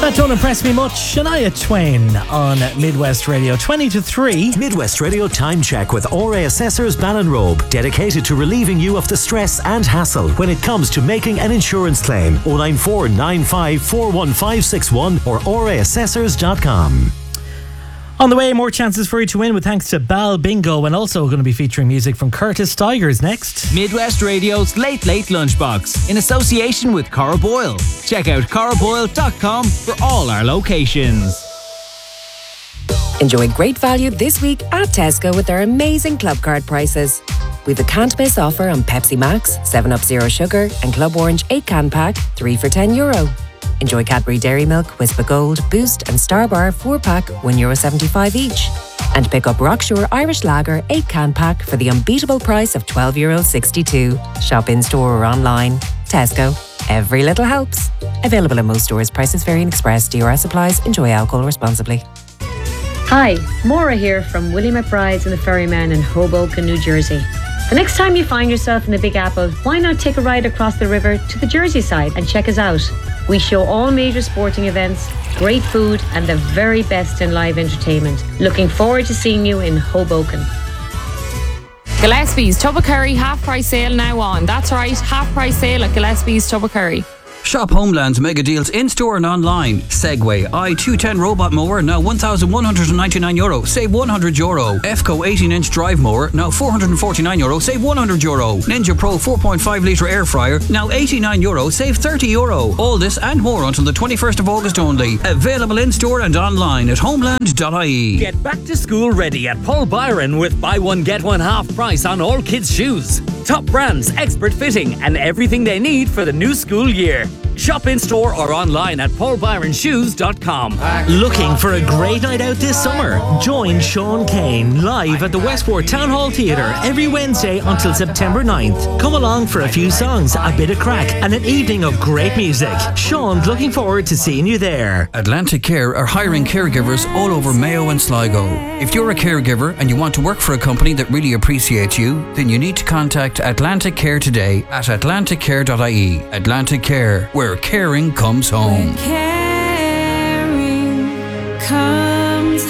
That don't impress me much. Shania Twain on Midwest Radio, 20 to 3. Midwest Radio Time Check with RA Assessors Ballinrobe, dedicated to relieving you of the stress and hassle when it comes to making an insurance claim. 094 95 41561 or raassessors.com. On the way, more chances for you to win with thanks to Bal Bingo, and also going to be featuring music from Curtis Stigers next. Midwest Radio's Late Late Lunchbox in association with Cora Boyle. Check out coraboyle.com for all our locations. Enjoy great value this week at Tesco with our amazing club card prices. We've a can't miss offer on Pepsi Max, 7up Zero Sugar and Club Orange 8-can pack, 3 for €10. Enjoy Cadbury Dairy Milk, Whisper Gold, Boost and Starbar 4-pack, €1.75 each. And pick up Rockshore Irish Lager 8-can pack for the unbeatable price of €12.62. Shop in-store or online. Tesco. Every little helps. Available in most stores. Prices vary in Express. DRS applies. Enjoy alcohol responsibly. Hi, Maura here from Willie McBride's and the Ferryman in Hoboken, New Jersey. The next time you find yourself in the Big Apple, why not take a ride across the river to the Jersey side and check us out? We show all major sporting events, great food and the very best in live entertainment. Looking forward to seeing you in Hoboken. Gillespie's Tub of Curry half price sale now on. That's right, half price sale at Gillespie's Tub of Curry. Shop Homeland's mega deals in-store and online. Segway i210 robot mower now €1,199, save €100. EFCO 18-inch drive mower now €449, save €100. Ninja Pro 4.5 litre air fryer now €89, save €30. All this and more until the 21st of August only. Available in-store and online at homeland.ie. Get back to school ready at Paul Byron with buy one get one half price on all kids' shoes. Top brands, expert fitting and everything they need for the new school year. Shop in store or online at paulbyronshoes.com. Looking for a great night out this summer? Join Sean Kane live at the Westport Town Hall Theatre every Wednesday until September 9th. Come along for a few songs, a bit of crack and an evening of great music. Sean's looking forward to seeing you there. Atlantic Care are hiring caregivers all over Mayo and Sligo. If you're a caregiver and you want to work for a company that really appreciates you, then you need to contact Atlantic Care today at atlanticcare.ie. Atlantic Care, where caring comes home. Caring comes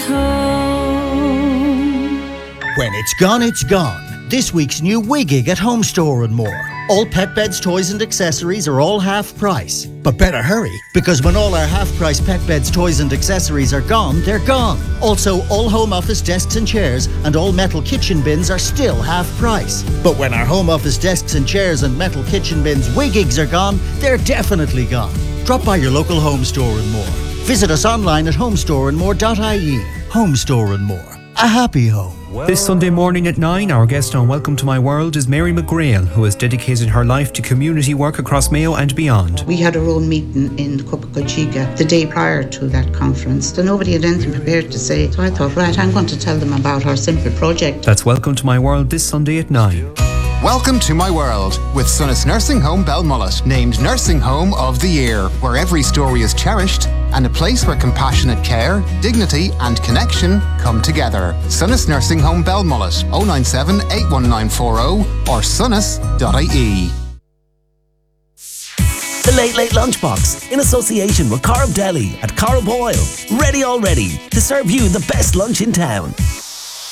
home. When it's gone, it's gone. This week's new Wiggig at Home Store and More. All pet beds, toys and accessories are all half price. But better hurry, because when all our half price pet beds, toys and accessories are gone, they're gone. Also, all home office desks and chairs and all metal kitchen bins are still half price. But when our home office desks and chairs and metal kitchen bins Wiggigs are gone, they're definitely gone. Drop by your local Home Store and More. Visit us online at homestoreandmore.ie. Home Store and More. A happy home. This Sunday morning at 9, our guest on Welcome to My World is Mary McGrail, who has dedicated her life to community work across Mayo and beyond. We had our own meeting in Copacochica the day prior to that conference, so nobody had anything prepared to say. So I thought, right, I'm going to tell them about our simple project. That's Welcome to My World this Sunday at 9. Welcome to My World with Sunnis Nursing Home Belmullet, named Nursing Home of the Year, where every story is cherished and a place where compassionate care, dignity and connection come together. Sunnis Nursing Home Belmullet, 097 81940 or sunnis.ie. The Late Late Lunchbox in association with Corrib Deli at Cora Boyle. Ready already to serve you the best lunch in town.